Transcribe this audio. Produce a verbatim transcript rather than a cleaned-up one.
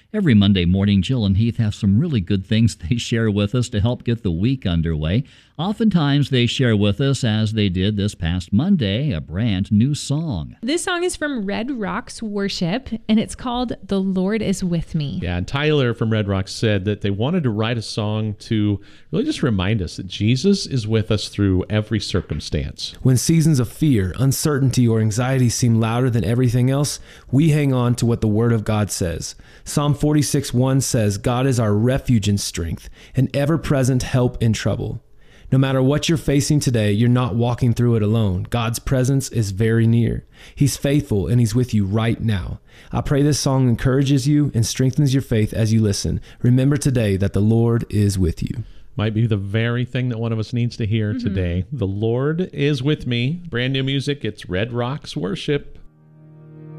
Every Monday morning, Jill and Heath have some really good things they share with us to help get the week underway. Oftentimes, they share with us, as they did this past Monday, a brand new song. This song is from Red Rocks Worship, and it's called The Lord Is With Me. Yeah, and Tyler from Red Rocks said that they wanted to write a song to really just remind us that Jesus is with us through every circumstance. When seasons of fear, uncertainty, or anxiety seem louder than everything else, we hang on to what the Word of God says. Psalm forty-six one says, God is our refuge and strength, an ever-present help in trouble. No matter what you're facing today, you're not walking through it alone. God's presence is very near. He's faithful and He's with you right now. I pray this song encourages you and strengthens your faith as you listen. Remember today that the Lord is with you. Might be the very thing that one of us needs to hear mm-hmm. today. The Lord is with me. Brand new music. It's Red Rocks Worship.